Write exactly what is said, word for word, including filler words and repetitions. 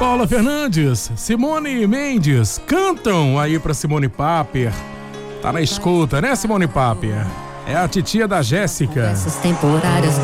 Paula Fernandes, Simone Mendes, cantam aí pra Simone Paper. Tá na escuta, né, Simone Paper? É a titia da Jéssica. Essas temporárias